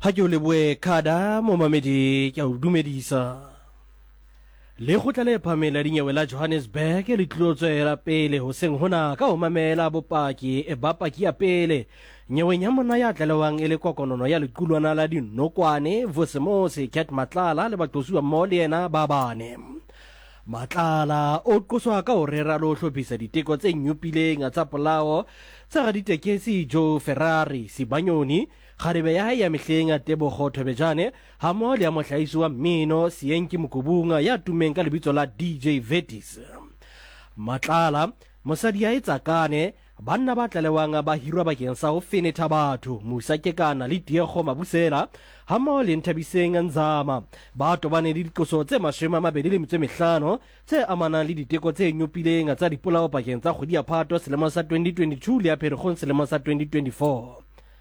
ha ke o leboe khada mo mamedi ke o dumedisa le khotla le phamela dinyewe la Johannesburg le tlotswela pele ho seng hona ka o mamela bopaki e bapaki ya pele nyewe nya mona ya tlalewang ele kokonono ya lequlwana la dinokwane Vusemose Cat Matlala le batlosuwa mo le yena ba bane Matlala o qoswa ka o rera lo hlophisa diteko tse nyupileng tsa polao tsa ga ditekesi Joe Ferrari Sibanyoni kgarebe ya ya mehleng a Tebogo Thobejane ha mo le ya mohlaisi wa mmino Sienki Mukubunga ya tumeng ka lebitso la DJ Vetis Matlala mosadi ya etsakane banna ba tlalewanga ba hirwa bakeng sa ho fenetha batho musakekana le Diego Mabusela ha mo le Nthabiseng Nzama ba tobane le dikoso tse 25 tse amanang le diteko tse nyopileng tsa dipolao pakeng tsa kgwedi ya Phato selemo sa 2022 le ya Pherekgong selemo sa 2024.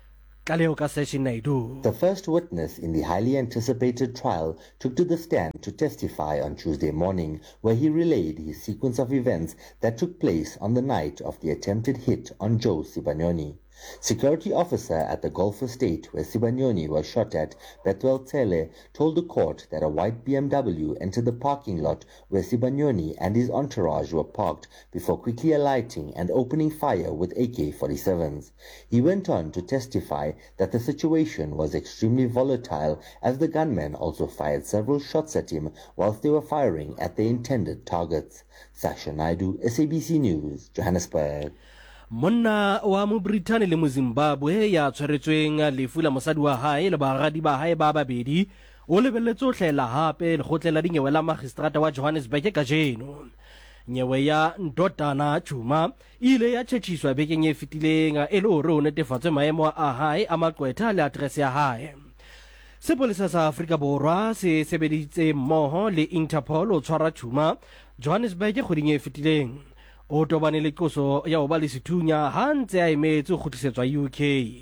The first witness in the highly anticipated trial took to the stand to testify on Tuesday morning, where he relayed his sequence of events that took place on the night of the attempted hit on Joe Sibanyoni. Security officer at the Gulf Estate where Sibanyoni was shot at, Bethuel Tele, told the court that a white BMW entered the parking lot where Sibanyoni and his entourage were parked before quickly alighting and opening fire with AK-47s. He went on to testify that the situation was extremely volatile as the gunmen also fired several shots at him whilst they were firing at the intended targets. Sasha Naidu, SABC News, Johannesburg. Monna wa mo Britain le mo Zimbabwe ya tshwaretsweng lefu la mosadi wa hae le bagadi ba hae ba babedi o lebelletse o hlela hape le khotlela dinyewe la magistrata wa Johannesburg ka jeno nyewe ya Ndodana Chuma ile ya tshetshiswa bekeng e fitileng e le hore o netefatse maemo a hae a maqwetha le address ya hae. Sepolesa sa Afrika Borwa se sebeditse mmoho le Interpol o tshwara Chuma Johannesburg kgoding e fitileng o tobane le qoso ya ho ba le sethunya ha ntse a emetse go tlisetswa UK.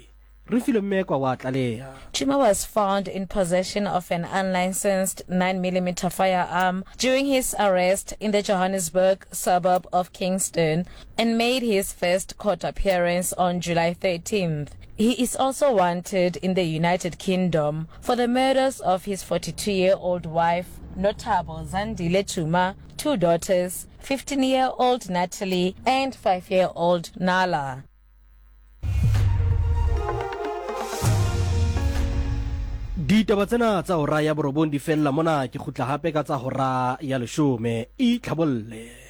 Chuma was found in possession of an unlicensed 9mm firearm during his arrest in the Johannesburg suburb of Kingston and made his first court appearance on July 13th. He is also wanted in the United Kingdom for the murders of his 42-year-old wife, Notable Zandile Chuma, 2 daughters, 15-year-old Natalie and 5-year-old Nala. Ditaba tsena tsa hora ya borobong di fella mona ke khutla hape ka tsa hora ya 10 e tlhabolle.